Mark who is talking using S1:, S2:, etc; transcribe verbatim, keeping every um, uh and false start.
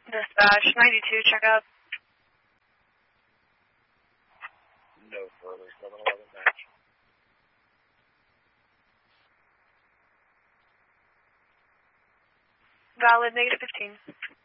S1: Dispatch, ninety-two, check up.
S2: No further, seven eleven match.
S1: Valid, negative fifteen.